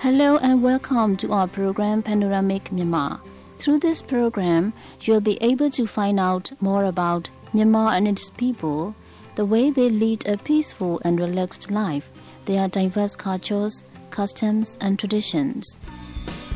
Hello and welcome to our program Panoramic Myanmar. Through this program, you'll be able to find out more about Myanmar and its people, the way they lead a peaceful and relaxed life, their diverse cultures, customs and traditions.